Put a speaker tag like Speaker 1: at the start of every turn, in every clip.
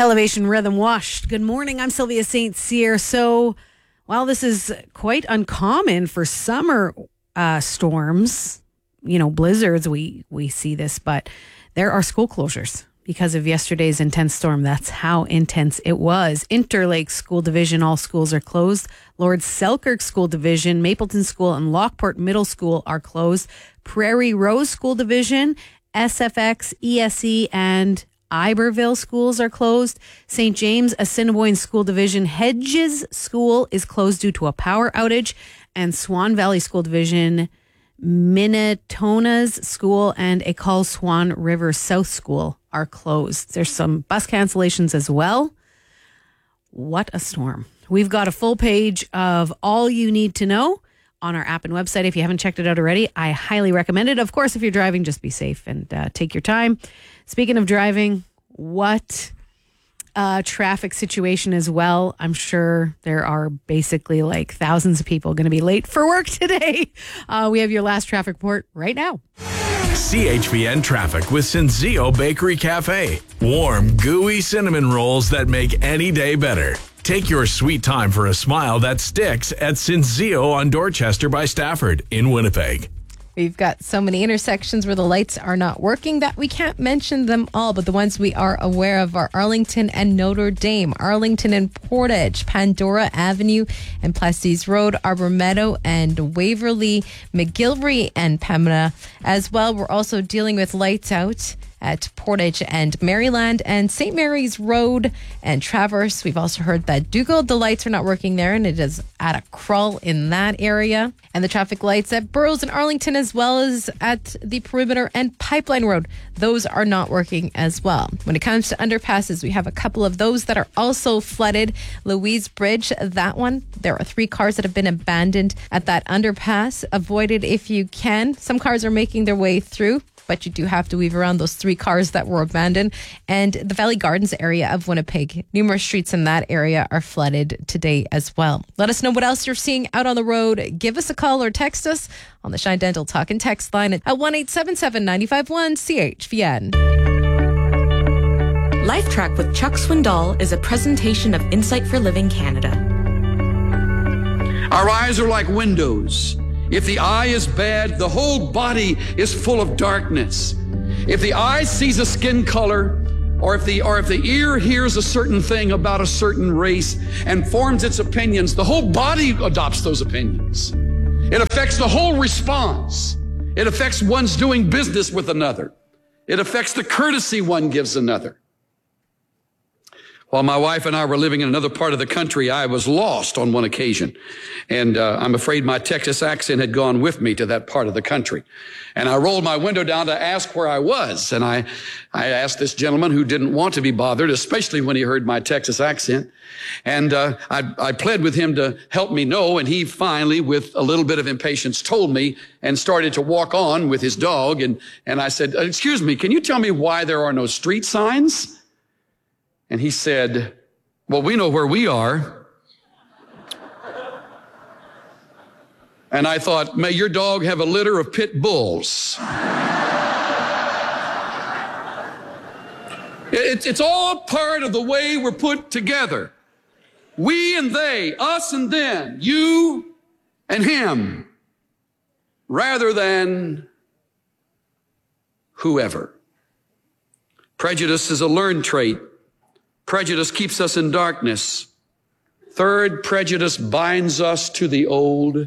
Speaker 1: Elevation Rhythm Washed. Good morning. I'm Sylvia St. Cyr. So, while this is quite uncommon for summer storms, blizzards, we see this, but there are school closures because of yesterday's intense storm. That's how intense it was. Interlake School Division, all schools are closed. Lord Selkirk School Division, Mapleton School, and Lockport Middle School are closed. Prairie Rose School Division, SFX, ESE, and Iberville schools are closed. St. James Assiniboine School Division, Hedges School is closed due to a power outage. And Swan Valley School Division, Minnetonka's School, and École Swan River South School are closed. There's some bus cancellations as well. What a storm. We've got a full page of all you need to know on our app and website. If you haven't checked it out already, I highly recommend it. Of course, if you're driving, just be safe and take your time. Speaking of driving, what traffic situation as well. I'm sure there are basically like thousands of people going to be late for work today. We have your last traffic report right now.
Speaker 2: CHVN traffic with Senseo Bakery Cafe. Warm, gooey cinnamon rolls that make any day better. Take your sweet time for a smile that sticks at Senseo on Dorchester by Stafford in Winnipeg.
Speaker 3: We've got so many intersections where the lights are not working that we can't mention them all, but the ones we are aware of are Arlington and Notre Dame, Arlington and Portage, Pandora Avenue and Plessis Road, Arbor Meadow and Waverly, McGillivray and Pembina. As well, we're also dealing with lights out at Portage and Maryland and St. Mary's Road and Traverse. We've also heard that Dugald, the lights are not working there, and it is at a crawl in that area. And the traffic lights at Burroughs and Arlington, as well as at the Perimeter and Pipeline Road, those are not working as well. When it comes to underpasses, we have a couple of those that are also flooded. Louise Bridge, that one, there are 3 cars that have been abandoned at that underpass. Avoid it if you can. Some cars are making their way through, but you do have to weave around those 3 cars that were abandoned. And the Valley Gardens area of Winnipeg, numerous streets in that area are flooded today as well. Let us know what else you're seeing out on the road. Give us a call or text us on the Shine Dental Talk and Text line at 1-877-951-CHVN.
Speaker 4: Life Track with Chuck Swindoll is a presentation of Insight for Living Canada.
Speaker 5: Our eyes are like windows. If the eye is bad, the whole body is full of darkness. If the eye sees a skin color, or if the ear hears a certain thing about a certain race and forms its opinions, the whole body adopts those opinions. It affects the whole response. It affects one's doing business with another. It affects the courtesy one gives another. While my wife and I were living in another part of the country, I was lost on one occasion. And I'm afraid my Texas accent had gone with me to that part of the country. And I rolled my window down to ask where I was. And I asked this gentleman who didn't want to be bothered, especially when he heard my Texas accent. And I pled with him to help me know. And he finally, with a little bit of impatience, told me and started to walk on with his dog. And I said, "Excuse me, can you tell me why there are no street signs?" And he said, "Well, we know where we are." And I thought, may your dog have a litter of pit bulls. It's all part of the way we're put together. We and they, us and them, you and him, rather than whoever. Prejudice is a learned trait. Prejudice keeps us in darkness. Third, prejudice binds us to the old.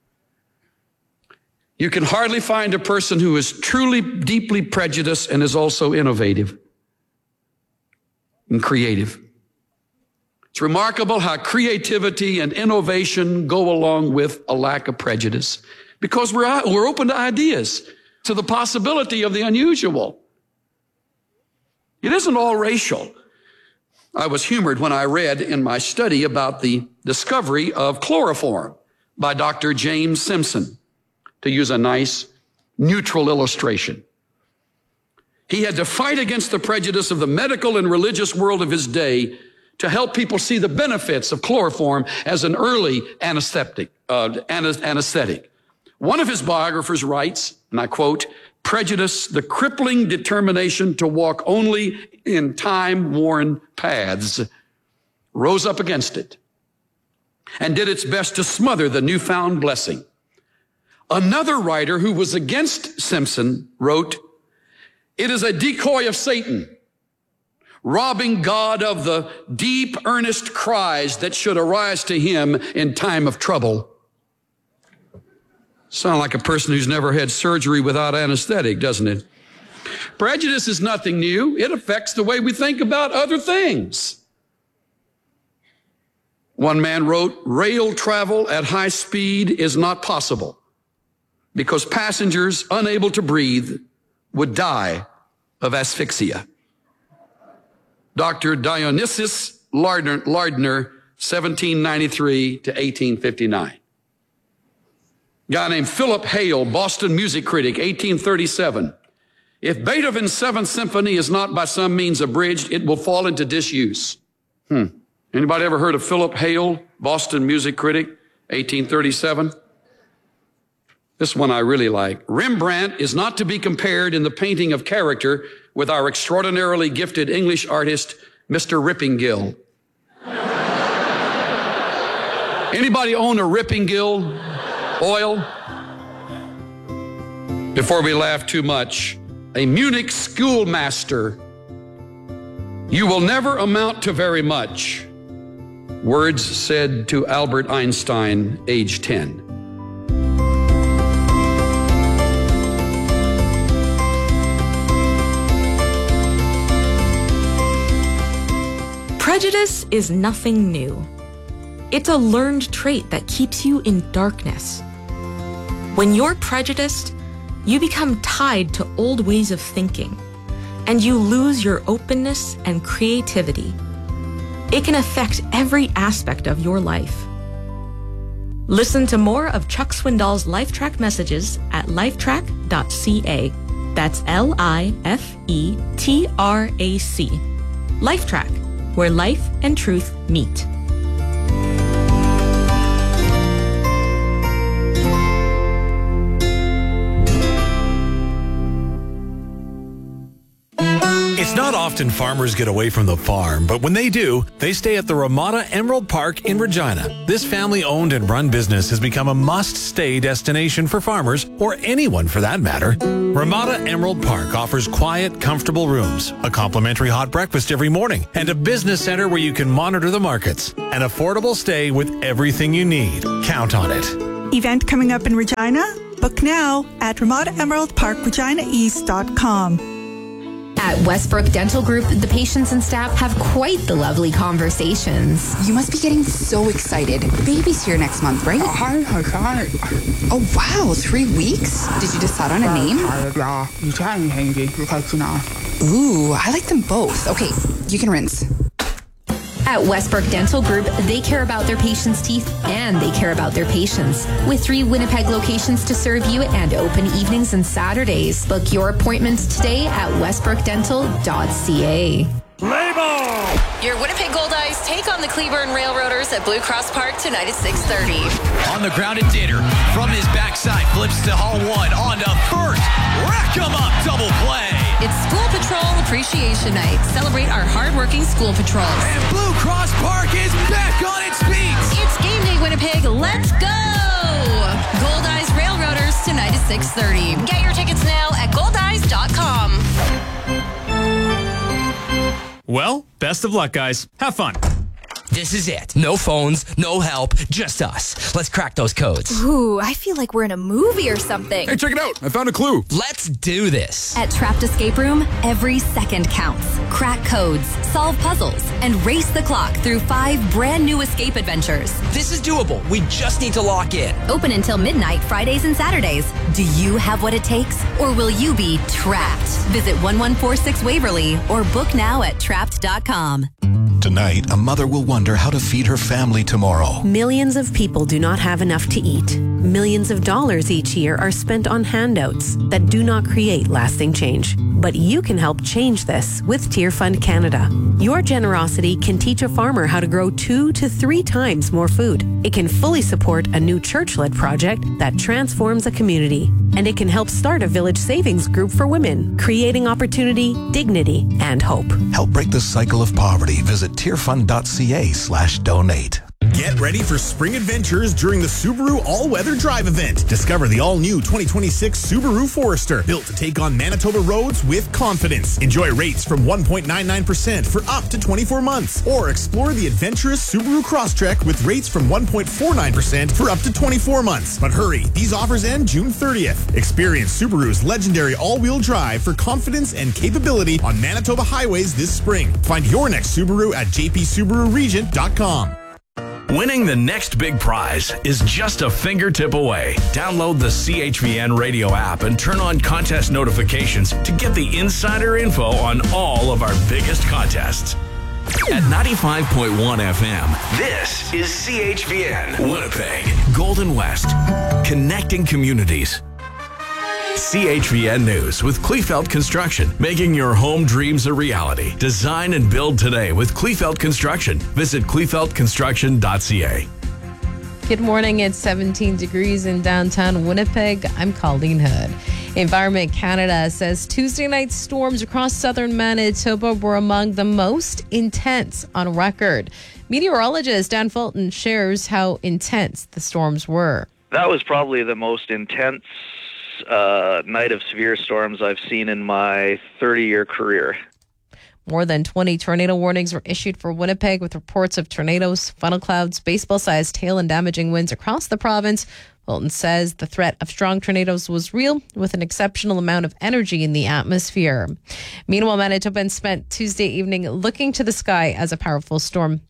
Speaker 5: You can hardly find a person who is truly deeply prejudiced and is also innovative and creative. It's remarkable how creativity and innovation go along with a lack of prejudice, because we're open to ideas, to the possibility of the unusual. It isn't all racial. I was humored when I read in my study about the discovery of chloroform by Dr. James Simpson, to use a nice neutral illustration. He had to fight against the prejudice of the medical and religious world of his day to help people see the benefits of chloroform as an early anesthetic. One of his biographers writes, and I quote, "Prejudice, the crippling determination to walk only in time-worn paths, rose up against it and did its best to smother the newfound blessing. Another writer who was against Simpson wrote, "It is a decoy of Satan, robbing God of the deep, earnest cries that should arise to him in time of trouble." Sound like a person who's never had surgery without anesthetic, doesn't it? Prejudice is nothing new. It affects the way we think about other things. One man wrote, "Rail travel at high speed is not possible because passengers unable to breathe would die of asphyxia." Dr. Dionysius Lardner, 1793 to 1859. A guy named Philip Hale, Boston music critic, 1837. "If Beethoven's 7th Symphony is not by some means abridged, it will fall into disuse." Anybody ever heard of Philip Hale, Boston music critic, 1837? This one I really like. "Rembrandt is not to be compared in the painting of character with our extraordinarily gifted English artist, Mr. Rippingille." Anybody own a Rippingille oil? Before we laugh too much, a Munich schoolmaster, "You will never amount to very much." Words said to Albert Einstein, age 10.
Speaker 4: Prejudice is nothing new. It's a learned trait that keeps you in darkness. When you're prejudiced, you become tied to old ways of thinking, and you lose your openness and creativity. It can affect every aspect of your life. Listen to more of Chuck Swindoll's LifeTrack messages at lifetrack.ca. That's LIFETRAC. LifeTrack, where life and truth meet.
Speaker 6: It's not often farmers get away from the farm, but when they do, they stay at the Ramada Emerald Park in Regina. This family-owned and run business has become a must-stay destination for farmers, or anyone for that matter. Ramada Emerald Park offers quiet, comfortable rooms, a complimentary hot breakfast every morning, and a business center where you can monitor the markets. An affordable stay with everything you need. Count on it.
Speaker 7: Event coming up in Regina? Book now at RamadaEmeraldParkReginaEast.com.
Speaker 8: At Westbrook Dental Group, the patients and staff have quite the lovely conversations.
Speaker 9: You must be getting so excited. Baby's here next month, right? Oh, wow, 3 weeks? Did you decide on a name? Ooh, I like them both. Okay, you can rinse.
Speaker 8: At Westbrook Dental Group, they care about their patients' teeth and they care about their patients. With 3 Winnipeg locations to serve you and open evenings and Saturdays. Book your appointments today at westbrookdental.ca.
Speaker 10: Label!
Speaker 11: Your Winnipeg Goldeyes take on the Cleburne Railroaders at Blue Cross Park tonight at 6:30.
Speaker 10: On the ground at Dinner. From his backside, flips to Hall 1. On to first. Rack 'em up, double play.
Speaker 11: It's School Patrol Appreciation Night. Celebrate our hardworking school patrols.
Speaker 10: And Blue Cross Park is back on its feet.
Speaker 11: It's game day, Winnipeg. Let's go! Goldeyes Railroaders tonight at 6:30. Get your tickets now at goldeyes.com.
Speaker 12: Well, best of luck, guys. Have fun.
Speaker 13: This is it. No phones, no help, just us. Let's crack those codes.
Speaker 14: Ooh, I feel like we're in a movie or something.
Speaker 15: Hey, check it out. I found a clue.
Speaker 13: Let's do this.
Speaker 16: At Trapped Escape Room, every second counts. Crack codes, solve puzzles, and race the clock through 5 brand new escape adventures.
Speaker 13: This is doable. We just need to lock in.
Speaker 16: Open until midnight, Fridays and Saturdays. Do you have what it takes, or will you be trapped? Visit 1146 Waverly or book now at trapped.com.
Speaker 15: Tonight, a mother will wonder how to feed her family tomorrow.
Speaker 17: Millions of people do not have enough to eat. Millions of dollars each year are spent on handouts that do not create lasting change. But you can help change this with Tear Fund Canada. Your generosity can teach a farmer how to grow 2 to 3 times more food. It can fully support a new church-led project that transforms a community. And it can help start a village savings group for women, creating opportunity, dignity, and hope.
Speaker 15: Help break the cycle of poverty. Visit tearfund.ca/donate.
Speaker 18: Get ready for spring adventures during the Subaru All-Weather Drive event. Discover the all-new 2026 Subaru Forester, built to take on Manitoba roads with confidence. Enjoy rates from 1.99% for up to 24 months. Or explore the adventurous Subaru Crosstrek with rates from 1.49% for up to 24 months. But hurry, these offers end June 30th. Experience Subaru's legendary all-wheel drive for confidence and capability on Manitoba highways this spring. Find your next Subaru at jpsubaruregent.com.
Speaker 2: Winning the next big prize is just a fingertip away. Download the CHVN radio app and turn on contest notifications to get the insider info on all of our biggest contests. At 95.1 FM, this is CHVN Winnipeg, Golden West, connecting communities. CHVN News with Kleefeld Construction, making your home dreams a reality. Design and build today with Kleefeld Construction. Visit kleefeldconstruction.ca.
Speaker 3: Good morning. It's 17 degrees in downtown Winnipeg. I'm Colleen Hood. Environment Canada says Tuesday night storms across southern Manitoba were among the most intense on record. Meteorologist Dan Fulton shares how intense the storms were.
Speaker 19: That was probably the most intense night of severe storms I've seen in my 30-year career.
Speaker 3: More than 20 tornado warnings were issued for Winnipeg, with reports of tornadoes, funnel clouds, baseball-sized hail, and damaging winds across the province. Fulton says the threat of strong tornadoes was real, with an exceptional amount of energy in the atmosphere. Meanwhile, Manitobans spent Tuesday evening looking to the sky as a powerful storm.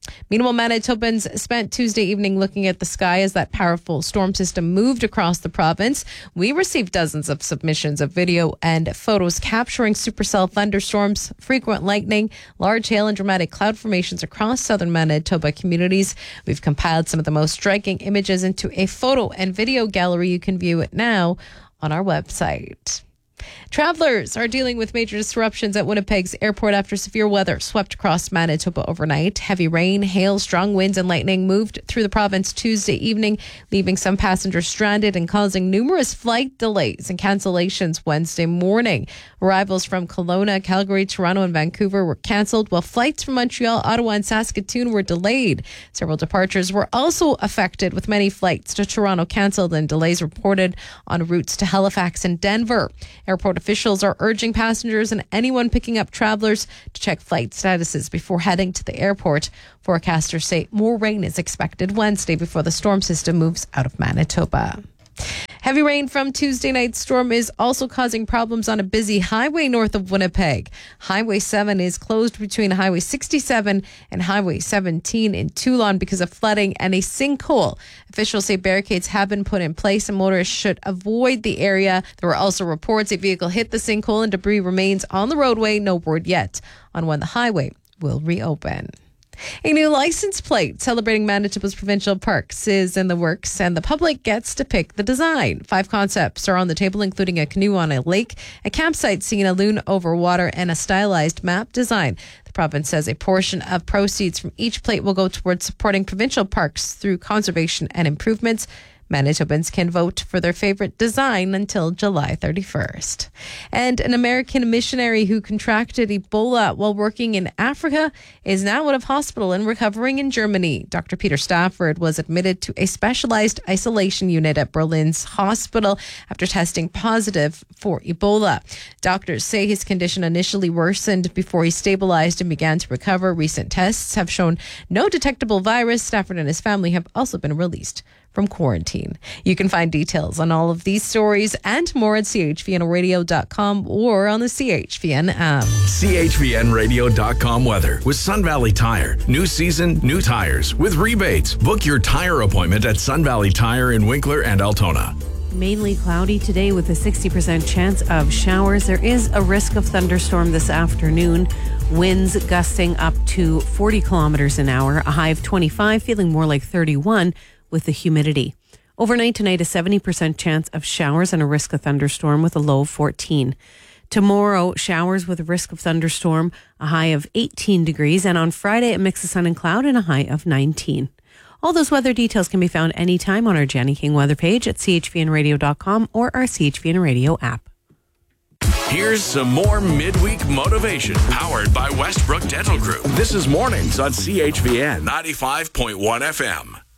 Speaker 3: Manitobans spent Tuesday evening looking at the sky as that powerful storm system moved across the province. We received dozens of submissions of video and photos capturing supercell thunderstorms, frequent lightning, large hail, and dramatic cloud formations across southern Manitoba communities. We've compiled some of the most striking images into a photo and video gallery. You can view it now on our website. Travelers are dealing with major disruptions at Winnipeg's airport after severe weather swept across Manitoba overnight. Heavy rain, hail, strong winds, and lightning moved through the province Tuesday evening, leaving some passengers stranded and causing numerous flight delays and cancellations Wednesday morning. Arrivals from Kelowna, Calgary, Toronto, and Vancouver were cancelled, while flights from Montreal, Ottawa, and Saskatoon were delayed. Several departures were also affected, with many flights to Toronto cancelled and delays reported on routes to Halifax and Denver. Airport officials are urging passengers and anyone picking up travelers to check flight statuses before heading to the airport. Forecasters say more rain is expected Wednesday before the storm system moves out of Manitoba. Heavy rain from Tuesday night's storm is also causing problems on a busy highway north of Winnipeg. Highway 7 is closed between Highway 67 and Highway 17 in Toulon because of flooding and a sinkhole. Officials say barricades have been put in place and motorists should avoid the area. There were also reports a vehicle hit the sinkhole and debris remains on the roadway. No word yet on when the highway will reopen. A new license plate celebrating Manitoba's provincial parks is in the works, and the public gets to pick the design. 5 concepts are on the table, including a canoe on a lake, a campsite seeing a loon over water, and a stylized map design. The province says a portion of proceeds from each plate will go towards supporting provincial parks through conservation and improvements. Manitobans can vote for their favorite design until July 31st. And an American missionary who contracted Ebola while working in Africa is now out of hospital and recovering in Germany. Dr. Peter Stafford was admitted to a specialized isolation unit at Berlin's hospital after testing positive for Ebola. Doctors say his condition initially worsened before he stabilized and began to recover. Recent tests have shown no detectable virus. Stafford and his family have also been released from quarantine. You can find details on all of these stories and more at chvnradio.com or on the CHVN app.
Speaker 2: CHVNradio.com weather with Sun Valley Tire. New season, new tires with rebates. Book your tire appointment at Sun Valley Tire in Winkler and Altona.
Speaker 1: Mainly cloudy today with a 60% chance of showers. There is a risk of thunderstorm this afternoon. Winds gusting up to 40 kilometers an hour, a high of 25, feeling more like 31 with the humidity. Overnight tonight, a 70% chance of showers and a risk of thunderstorm with a low of 14. Tomorrow, showers with a risk of thunderstorm, a high of 18 degrees. And on Friday, a mix of sun and cloud and a high of 19. All those weather details can be found anytime on our Jenny King weather page at chvnradio.com or our CHVN Radio app.
Speaker 2: Here's some more midweek motivation powered by Westbrook Dental Group. This is Mornings on CHVN 95.1 FM.